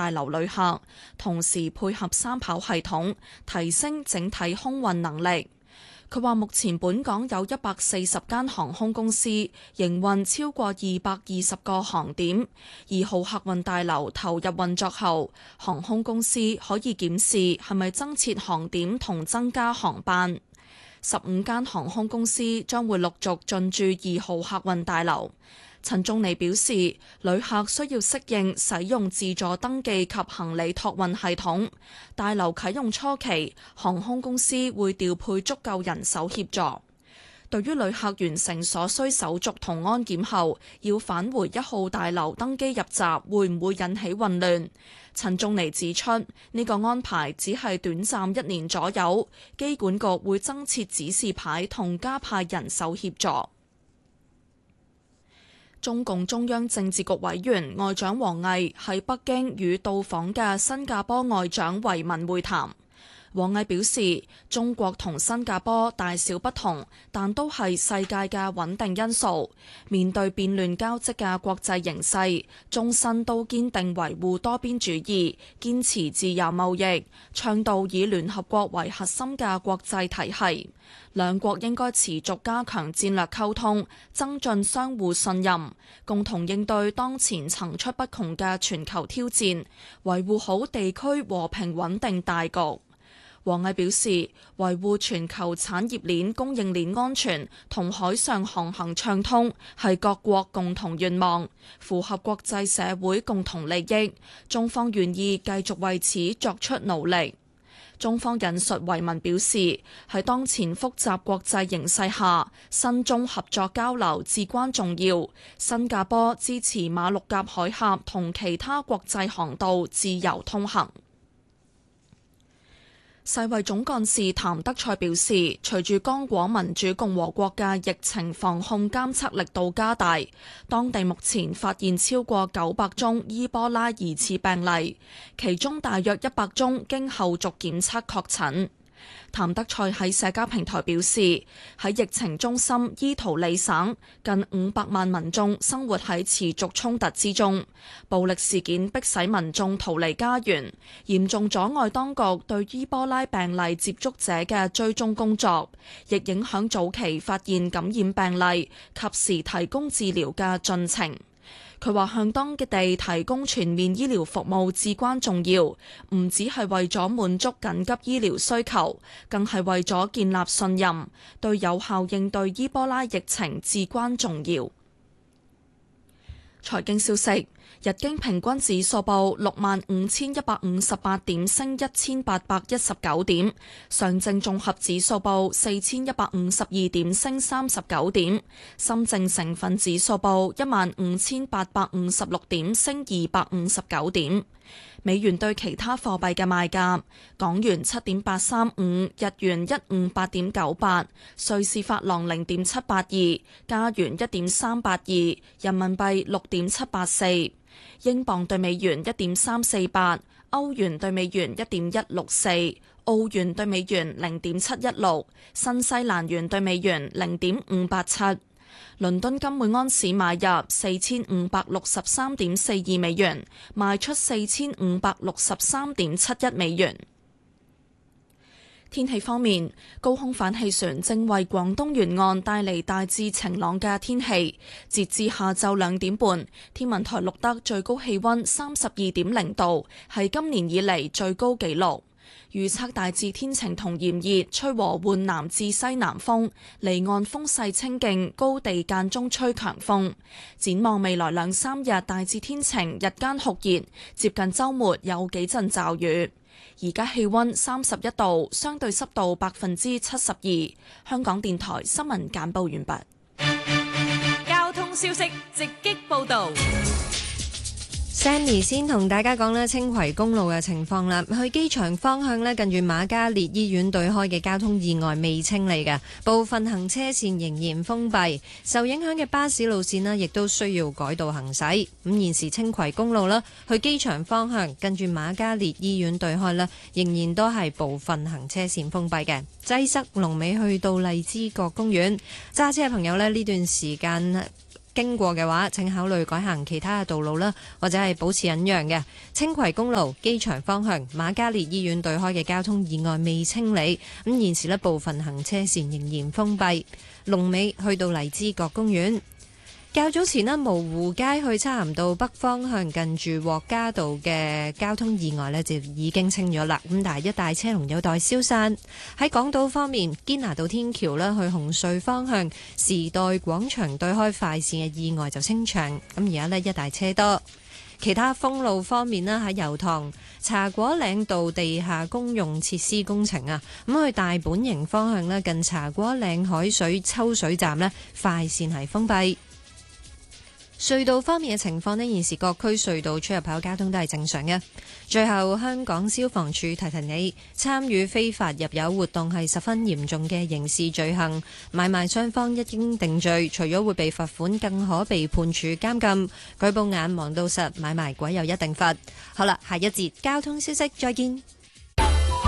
大樓旅客，同時配合三跑系統，提升整體空運能力。佢話：目前本港有140間航空公司營運超過220個航點，2號客運大樓投入運作後，航空公司可以檢視係咪增設航點同增加航班。15間航空公司將會陸續進駐2號客運大樓。陳仲尼表示，旅客需要適應使用自助登記及行李託運系統。大樓啟用初期，航空公司會調配足夠人手協助。對於旅客完成所需手續同安檢後，要返回1號大樓登機入閘，會唔會引起混亂？陳仲尼指出，呢個安排只係短暫1年左右，機管局會增設指示牌同加派人手協助。中共中央政治局委員外長王毅喺北京與到訪嘅新加坡外長維文會談。王毅表示，中國同新加坡大小不同，但都係世界嘅穩定因素。面對變亂交織嘅國際形勢，中新都堅定維護多邊主義，堅持自由貿易，倡導以聯合國為核心嘅國際體系。兩國應該持續加強戰略溝通，增進相互信任，共同應對當前層出不窮嘅全球挑戰，維護好地區和平穩定大局。王毅表示，維護全球產業鏈供應鏈安全同海上航行暢通係各國共同願望，符合國際社會共同利益。中方願意繼續為此作出努力。中方引述維文表示，喺當前複雜國際形勢下，新中合作交流至關重要。新加坡支持馬六甲海峽同其他國際航道自由通行。世衛總幹事譚德塞表示，隨住剛果民主共和國嘅疫情防控監測力度加大，當地目前發現超過900宗伊波拉疑似病例，其中大約100宗經後續檢測確診。譚德塞喺社交平台表示，喺疫情中心伊圖里省，近500萬民眾生活喺持續衝突之中，暴力事件迫使民眾逃離家園，嚴重阻礙當局對伊波拉病例接觸者嘅追蹤工作，亦影響早期發現感染病例，及時提供治療嘅進程。佢話向當地提供全面醫療服務至關重要，唔只係為咗滿足緊急醫療需求，更係為咗建立信任，對有效應對伊波拉疫情至關重要。財經消息，日經平均指數報65,158點，升1819點；上證綜合指數報4152點，升39點；深證成分指數報15,856點，升259點。美元對其他貨幣嘅賣價：港元7.835，日元158.98，瑞士法郎0.782，加元1.382，人民幣6.784，英鎊對美元1.348，歐元對美元1.164，澳元對美元0.716，新西蘭元對美元0.587。倫敦金每安士買入4563.42美元，賣出4563.71美元。天氣方面，高空反氣旋正為廣東沿岸帶嚟大致晴朗嘅天氣。截至下晝2點半，天文台錄得最高氣溫32.0度，係今年以嚟最高紀錄。預測大致天晴同炎熱，吹和緩南至西南風，離岸風勢清勁，高地間中吹強風。展望未來2-3日，大致天晴，日間酷熱，接近週末有幾陣驟雨。而家氣溫31度，相對濕度72%。香港電台新聞簡報完畢。 交通消息直擊報道。 Sammy 先同大家講咧青葵公路嘅情況啦，去機場方向咧，近住瑪嘉烈醫院對開嘅交通意外未清理嘅，部分行車線仍然封閉，受影響嘅巴士路線咧亦都需要改道行駛。咁現時青葵公路啦，去機場方向近住瑪嘉烈醫院對開咧，仍然都係部分行車線封閉嘅，擠塞龍尾去到荔枝角公園。揸車嘅朋友咧，呢段時間經過嘅話，請考慮改行其他嘅道路啦，或者係保持忍讓嘅。青葵公路機場方向瑪嘉烈醫院對開嘅交通意外未清理，咁現時呢部分行車線仍然封閉。龍尾去到荔枝角公園。較早前呢，蕪湖街去漆咸道北方向近住獲嘉道嘅交通意外呢就已經清咗啦，咁但係一大車龍有待消散。喺港島方面，堅拿道天橋呢去紅隧方向時代廣場對開快線嘅意外就清場，咁而家呢，一大車多。其他封路方面呢，喺油塘茶果嶺道地下公用設施工程啊，咁去大本營方向呢，近茶果嶺海水抽水站呢，快線係封閉。隧道方面嘅情況呢，現時各區隧道出入口交通都係正常嘅。最後，香港消防處提提你，參與非法入油活動係十分嚴重嘅刑事罪行，買賣雙方一經定罪，除咗會被罰款，更可被判處監禁。舉報眼望到實，買賣鬼又一定罰。好啦，下一節交通消息再見。